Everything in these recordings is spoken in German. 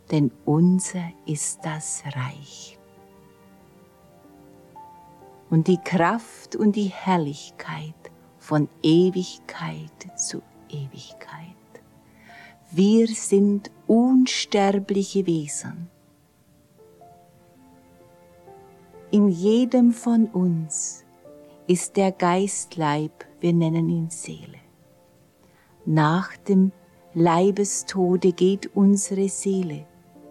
denn unser ist das Reich. Und die Kraft und die Herrlichkeit von Ewigkeit zu Ewigkeit. Wir sind unsterbliche Wesen. In jedem von uns ist der Geistleib, wir nennen ihn Seele. Nach dem Leibestode geht unsere Seele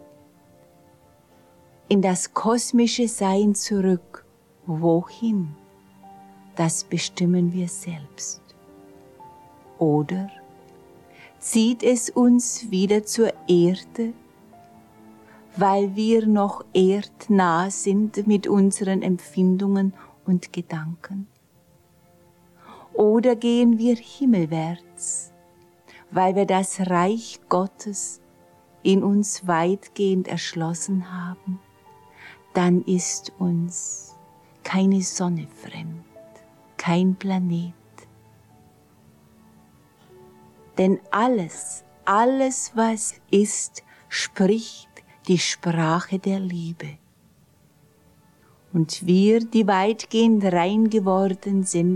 in das kosmische Sein zurück. Wohin? Das bestimmen wir selbst. Oder zieht es uns wieder zur Erde, weil wir noch erdnah sind mit unseren Empfindungen und Gedanken? Oder gehen wir himmelwärts, weil wir das Reich Gottes in uns weitgehend erschlossen haben? Dann ist uns keine Sonne fremd, kein Planet. Denn alles, was ist, spricht die Sprache der Liebe. Und wir, die weitgehend rein geworden sind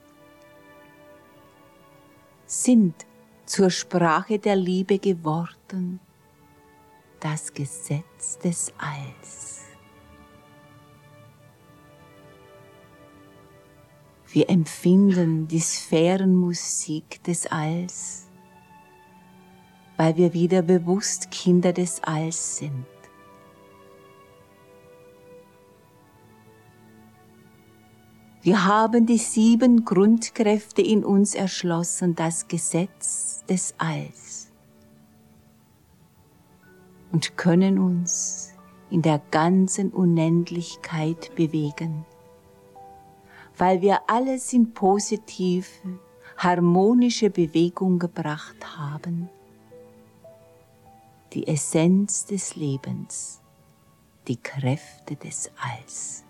zur Sprache der Liebe geworden, das Gesetz des Alls. Wir empfinden die Sphärenmusik des Alls, weil wir wieder bewusst Kinder des Alls sind. Wir haben die 7 Grundkräfte in uns erschlossen, das Gesetz des Alls, und können uns in der ganzen Unendlichkeit bewegen, weil wir alles in positive, harmonische Bewegung gebracht haben. Die Essenz des Lebens, die Kräfte des Alls.